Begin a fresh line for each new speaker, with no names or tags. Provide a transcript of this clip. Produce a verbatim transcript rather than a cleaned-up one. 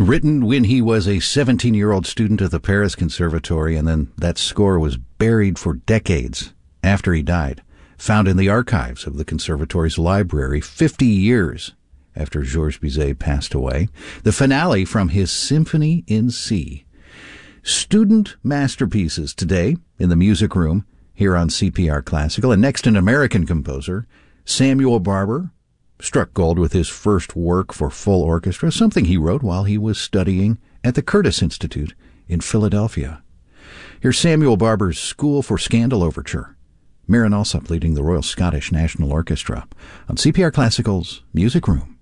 Written when he was a seventeen-year-old student at the Paris Conservatory, and then that score was buried for decades after he died, found in the archives of the Conservatory's library fifty years after Georges Bizet passed away. The finale from his Symphony in C. Student masterpieces today in the music room here on C P R Classical. And next, an American composer, Samuel Barber, struck gold with his first work for full orchestra, something he wrote while he was studying at the Curtis Institute in Philadelphia. Here's Samuel Barber's School for Scandal Overture. Maren Alsop leading the Royal Scottish National Orchestra on C P R Classical's Music Room.